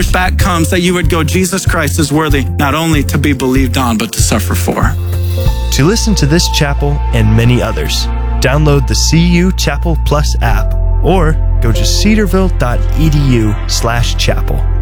back comes, that you would go, Jesus Christ is worthy not only to be believed on, but to suffer for. To listen to this chapel and many others, download the CU Chapel Plus app or go to cedarville.edu/chapel.